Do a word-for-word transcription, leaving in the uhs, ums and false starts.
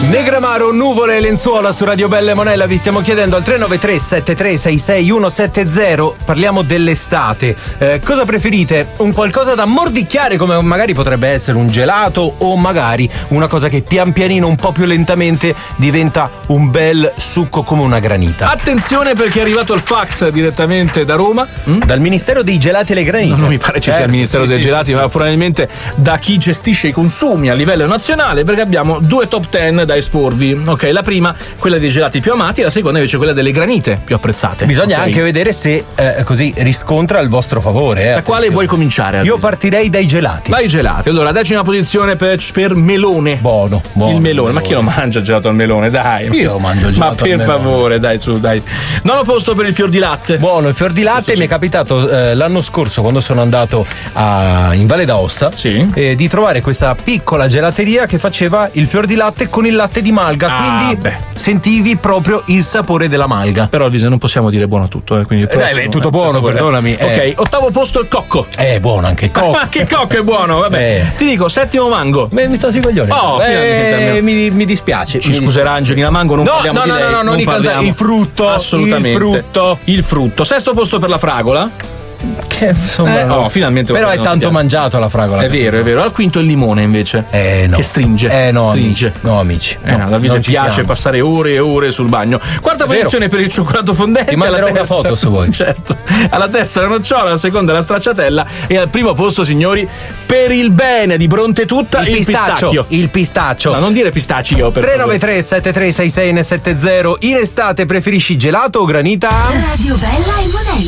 Negramaro, nuvole e lenzuola su Radio Belle Monella. Vi stiamo chiedendo al tre nove tre sette tre sei sei uno sette zero. Parliamo dell'estate. Eh, cosa preferite? Un qualcosa da mordicchiare, come magari potrebbe essere un gelato, o magari una cosa che pian pianino, un po' più lentamente, diventa un bel succo come una granita? Attenzione, perché è arrivato il fax direttamente da Roma. Mm? Dal Ministero dei Gelati e le Granite. No, non mi pare ci sia eh, il Ministero sì, dei sì, Gelati, sì, ma sì. probabilmente da chi gestisce i consumi a livello nazionale, perché abbiamo due top ten da esporvi. Ok, la prima, quella dei gelati più amati, la seconda invece quella delle granite più apprezzate. Bisogna okay. anche vedere se eh, così riscontra il vostro favore. Eh, da quale vuoi cominciare? Io partirei dai gelati. Dai gelati. Allora, decima posizione per, per melone. Buono, buono. Il melone. Ma chi lo mangia il gelato al melone? Dai. Io mangio il gelato Ma al per melone. favore, dai, su, dai. Nono posto per il fior di latte. Buono, il fior di latte. Mi è capitato eh, l'anno scorso, quando sono andato a, in Valle d'Aosta, sì. eh, di trovare questa piccola gelateria che faceva il fior di latte con il latte di malga. Ah, quindi beh. sentivi proprio il sapore della malga. Però Lise, non possiamo dire buono tutto, eh, quindi il Eh, prossimo, dai, è tutto eh, buono, per favore. perdonami. Eh. Ok, ottavo posto il cocco. È buono anche il cocco. Ma che cocco è buono, vabbè. Eh. Ti dico, settimo mango. Beh, mi sta sui coglioni. Oh, eh, mi, mi dispiace. Ci mi scuserà Angelina Mango, non No, parliamo no, di no, lei. no, no, non non i canta- parliamo. il frutto. Assolutamente. Il frutto. Il frutto. Sesto posto per la fragola. Che insomma, Eh, no. oh, finalmente Però è non tanto piace. mangiato la fragola. È vero, è vero. Al quinto il limone invece. Eh no. Che stringe. Eh no, stringe. amici. No, amici. Eh no, la Vise non ci piace siamo. passare ore e ore sul bagno. Quarta È vero. posizione per il cioccolato fondente. Ti manderò alla una terza- foto se vuoi. Certo. Alla terza la nocciola, alla seconda la stracciatella e al primo posto, signori, per il bene di Bronte tutta, il, Il pistaccio. pistacchio. Il pistaccio. No, non dire pistacchio, per tre nove favore. tre sette tre sei sei uno sette zero. In estate preferisci gelato o granita? Radio Bella e Monella.